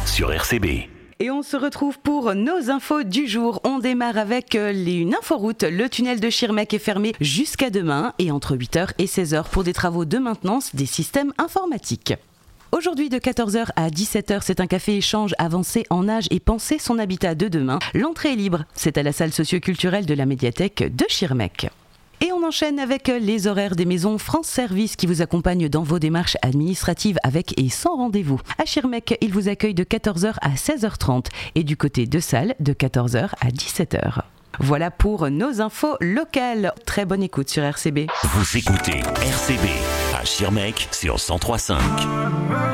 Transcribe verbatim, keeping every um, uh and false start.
sur R C B. Et on se retrouve pour nos infos du jour. On démarre avec les, une inforoute. Le tunnel de Schirmeck est fermé jusqu'à demain et entre huit heures et seize heures pour des travaux de maintenance des systèmes informatiques. Aujourd'hui de quatorze heures à dix-sept heures, c'est un café-échange avancé en âge et penser son habitat de demain. L'entrée est libre. C'est à la salle socio-culturelle de la médiathèque de Schirmeck. Et on enchaîne avec les horaires des maisons France Service qui vous accompagnent dans vos démarches administratives avec et sans rendez-vous. À Schirmeck, ils vous accueillent de quatorze heures à seize heures trente et du côté de Salles de quatorze heures à dix-sept heures. Voilà pour nos infos locales. Très bonne écoute sur R C B. Vous écoutez R C B à Schirmeck sur cent trois virgule cinq.